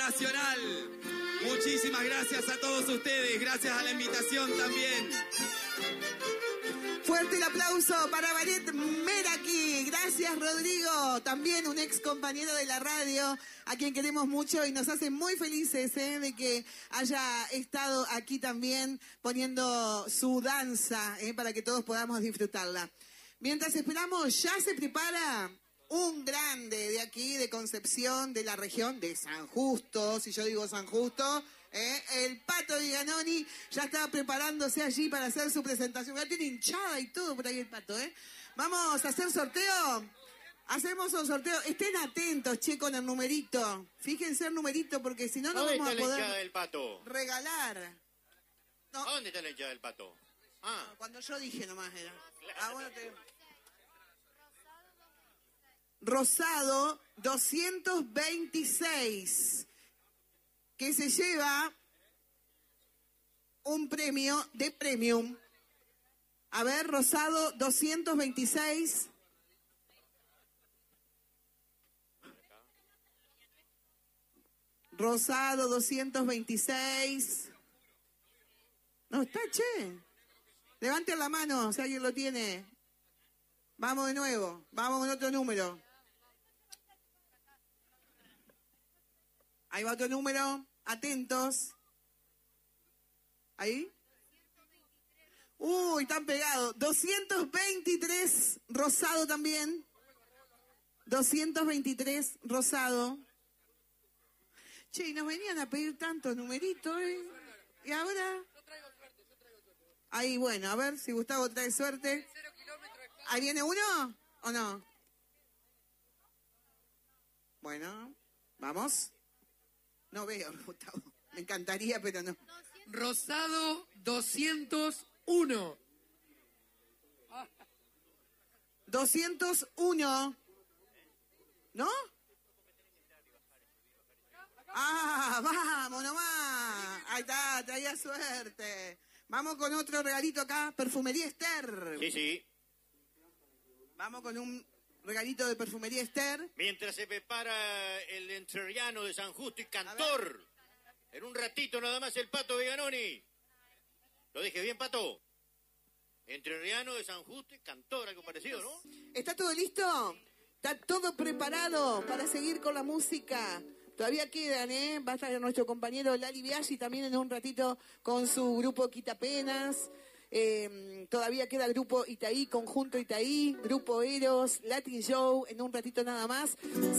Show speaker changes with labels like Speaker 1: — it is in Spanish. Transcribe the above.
Speaker 1: nacional. Muchísimas gracias a todos ustedes, gracias a la invitación también.
Speaker 2: Fuerte el aplauso para Baret Meraki. Gracias, Rodrigo. También un ex compañero de la radio, a quien queremos mucho y nos hace muy felices de que haya estado aquí también poniendo su danza para que todos podamos disfrutarla. Mientras esperamos, ya se prepara un grande de aquí, de Concepción, de la región de San Justo. Si yo digo San Justo, el Pato Viganoni ya está preparándose allí para hacer su presentación. Ya tiene hinchada y todo por ahí el Pato, Vamos a hacer sorteo. Hacemos un sorteo. Estén atentos, che, con el numerito. Fíjense el numerito porque si no, no vamos a poder
Speaker 3: del Pato?
Speaker 2: Regalar. No.
Speaker 3: ¿A dónde está la hinchada del Pato? Ah.
Speaker 2: No, cuando yo dije nomás era. Ah, bueno, Rosado 226, que se lleva un premio de Premium. A ver, Rosado 226. Rosado 226. No está, che. Levanten la mano si alguien lo tiene. Vamos de nuevo. Vamos con otro número. Ahí va otro número. Atentos. ¿Ahí? Uy, están pegados. 223, Rosado también. 223, Rosado. Che, y nos venían a pedir tantos numeritos, ¿Y ahora? Ahí, bueno, a ver si Gustavo trae suerte. ¿Ahí viene uno o no? Bueno, vamos. No veo, Gustavo. Me encantaría, pero no.
Speaker 4: Rosado 201.
Speaker 2: 201. ¿No? Ah, vamos nomás. Ahí está, traía suerte. Vamos con otro regalito acá, Perfumería Esther.
Speaker 3: Sí, sí.
Speaker 2: Vamos con un regalito de Perfumería Esther.
Speaker 3: Mientras se prepara el entrerriano de San Justo y cantor. En un ratito nada más el Pato Viganoni. ¿Lo dije bien, Pato? Entrerriano de San Justo y cantor, algo parecido, ¿no?
Speaker 2: ¿Está todo listo? ¿Está todo preparado para seguir con la música? Todavía quedan, Va a estar nuestro compañero Lali Biaggi también en un ratito con su grupo Quitapenas. Todavía queda el grupo Itaí, Conjunto Itaí, Grupo Eros, Latin Show, en un ratito nada más.